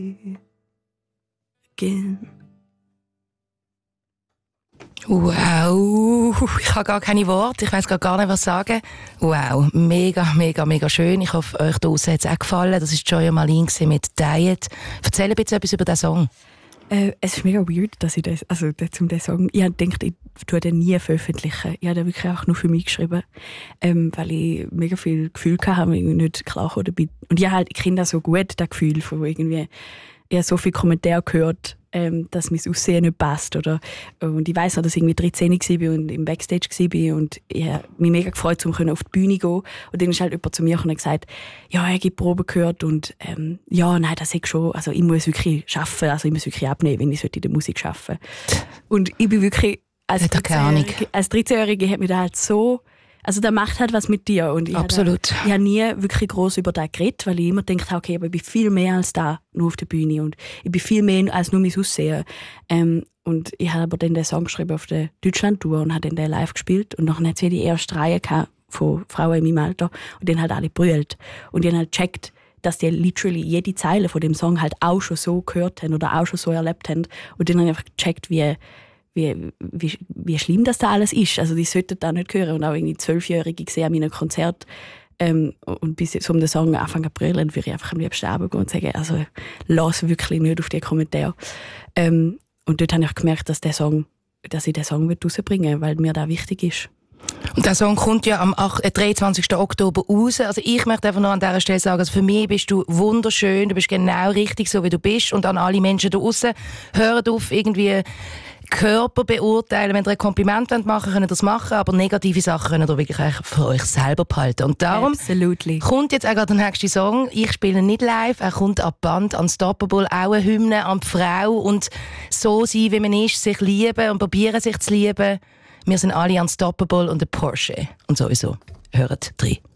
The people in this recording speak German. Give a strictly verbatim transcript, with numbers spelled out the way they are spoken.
Again. Wow, ich habe gar keine Worte, ich weiss gar nicht, was sagen. Wow, mega, mega, mega schön. Ich hoffe, euch da draussen hat es auch gefallen. Das war Joya Malin mit «Diet». Erzähl ein bisschen etwas über diesen Song. Äh, es ist mega weird, dass ich das, also zum den Song, ich habe gedacht, ich tue den nie veröffentlichen. Ich habe den wirklich auch nur für mich geschrieben, ähm, weil ich mega viel Gefühl hatte, irgendwie nicht klar dabei. Und ich halt, ich kenne das so gut, das Gefühl von irgendwie, ich habe so viele Kommentare gehört, ähm, dass mein Aussehen nicht passt. Oder, und ich weiss noch, dass ich irgendwie dreizehn war und im Backstage war und ich habe mich mega gefreut, um auf die Bühne zu gehen. Und dann ist halt jemand zu mir und gesagt, ja, ich habe Proben gehört und ähm, ja, nein, das ist schon, also ich muss wirklich arbeiten, also ich muss wirklich abnehmen, wenn ich in der Musik arbeiten sollte. Und ich bin wirklich, als dreizehnjährige, als dreizehnjährige hat mich das halt so, also das macht halt was mit dir. Und ich Absolut. Habe, ich habe nie wirklich gross über das geredet, weil ich immer gedacht habe, okay, aber ich bin viel mehr als da, nur auf der Bühne. Und ich bin viel mehr als nur mein Aussehen. Ähm, und ich habe aber dann den Song geschrieben auf der Deutschland-Tour und habe dann den live gespielt. Und dann hat es die erste Reihe gehabt von Frauen in meinem Alter. Und dann halt alle brüllt. Und die haben halt gecheckt, dass die literally jede Zeile von dem Song halt auch schon so gehört haben oder auch schon so erlebt haben. Und dann haben einfach gecheckt, wie Wie, wie, wie schlimm das da alles ist. Also die sollten da nicht hören. Und auch irgendwie Zwölfjährige gesehen an meinem Konzert ähm, und bis so um den Song Anfang April, dann würde ich einfach am liebsten runtergehen und sagen, also lass wirklich nicht auf die Kommentare. Ähm, und dort habe ich gemerkt, dass, der Song, dass ich den Song rausbringen will, weil mir das wichtig ist. Und der Song kommt ja am dreiundzwanzigsten Oktober raus. Also ich möchte einfach noch an dieser Stelle sagen, also für mich bist du wunderschön, du bist genau richtig so, wie du bist. Und an alle Menschen da draussen, hört auf irgendwie Körper beurteilen. Wenn ihr ein Kompliment machen wollt, könnt ihr das machen, aber negative Sachen könnt ihr wirklich für euch selber behalten. Und darum Absolutely. kommt jetzt auch gerade der nächste Song. Ich spiele nicht live, er kommt ab Band «Unstoppable», auch eine Hymne an die Frau und so sein, wie man ist, sich lieben und probieren, sich zu lieben. Wir sind alle unstoppable und ein Porsche. Und sowieso, hört rein.